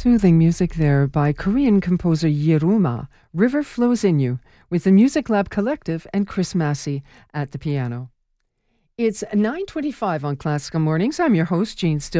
Soothing music there by Korean composer Yeruma, River Flows in You, with the Music Lab Collective and Chris Massey at the piano. It's 9:25 on Classical Mornings. I'm your host, Jean Still.